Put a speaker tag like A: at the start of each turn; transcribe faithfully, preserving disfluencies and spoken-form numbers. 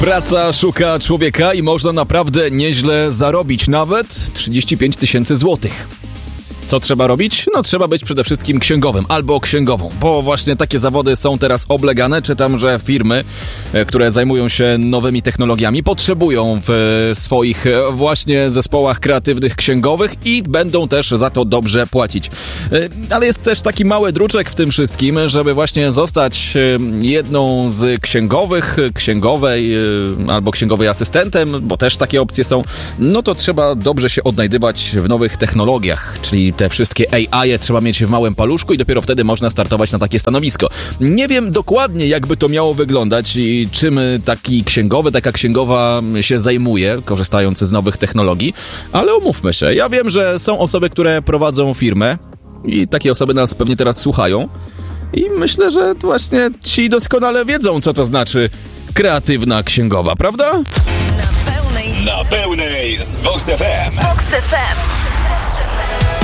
A: Praca szuka człowieka i można naprawdę nieźle zarobić, nawet trzydzieści pięć tysięcy złotych. Co trzeba robić? No trzeba być przede wszystkim księgowym albo księgową, bo właśnie takie zawody są teraz oblegane. Czytam, że firmy, które zajmują się nowymi technologiami, potrzebują w swoich właśnie zespołach kreatywnych księgowych i będą też za to dobrze płacić. Ale jest też taki mały druczek w tym wszystkim, żeby właśnie zostać jedną z księgowych, księgowej albo księgowej asystentem, bo też takie opcje są, no to trzeba dobrze się odnajdywać w nowych technologiach, czyli te wszystkie A I trzeba mieć w małym paluszku i dopiero wtedy można startować na takie stanowisko. Nie wiem dokładnie, jakby to miało wyglądać i czym taki księgowy, taka księgowa się zajmuje, korzystając z nowych technologii, ale umówmy się. Ja wiem, że są osoby, które prowadzą firmę i takie osoby nas pewnie teraz słuchają i myślę, że właśnie ci doskonale wiedzą, co to znaczy kreatywna księgowa, prawda?
B: Na pełnej z Vox F M.
C: Vox F